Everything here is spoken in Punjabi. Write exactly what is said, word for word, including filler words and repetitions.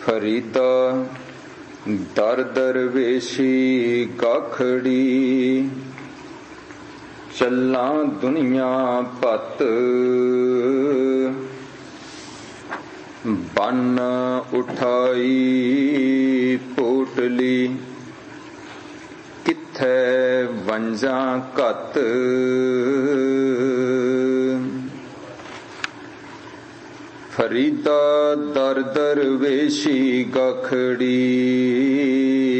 ਫਰੀਦਾ ਦਰ ਦਰਵੇਸ਼ੀ ਗਾਖੜੀ, ਚੱਲਾਂ ਦੁਨੀਆ ਭਤ ਬੰਨ ਉਠਾਈ ਪੋਟਲੀ, ਕਿੱਥੈ ਵੰਜਾਂ ਘਤ ਫਰੀਦਾ ਦਰ ਦਰਵੇਸ਼ੀ ਗਾਖੜੀ,